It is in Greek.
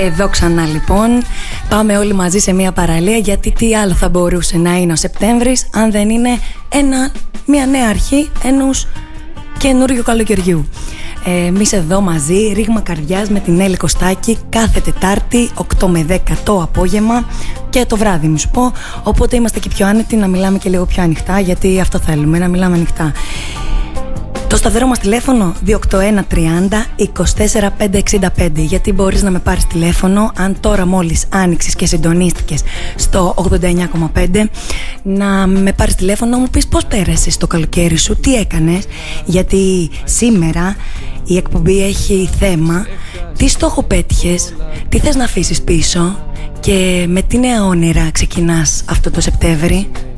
Εδώ ξανά λοιπόν. Πάμε όλοι μαζί σε μια παραλία, γιατί τι άλλο θα μπορούσε να είναι ο Σεπτέμβρης αν δεν είναι μια νέα αρχή ενός καινούριου καλοκαιριού. Εμείς εδώ μαζί, ρήγμα καρδιάς με την Έλλη Κωστάκη, κάθε Τετάρτη 8 με 10 το απόγευμα και το βράδυ μη σου πω. Οπότε είμαστε και πιο άνετοι να μιλάμε και λίγο πιο ανοιχτά, γιατί αυτό θέλουμε, να μιλάμε ανοιχτά. Το σταθερό μας τηλέφωνο 281 30 24 565, γιατί μπορείς να με πάρεις τηλέφωνο αν τώρα μόλις άνοιξες και συντονίστηκες στο 89,5, να με πάρεις τηλέφωνο να μου πεις πώς πέρασες το καλοκαίρι σου, τι έκανες, γιατί σήμερα η εκπομπή έχει θέμα τι στόχο πέτυχες, τι θες να αφήσεις πίσω και με τι νέα όνειρα ξεκινάς αυτό το Σεπτέμβρη.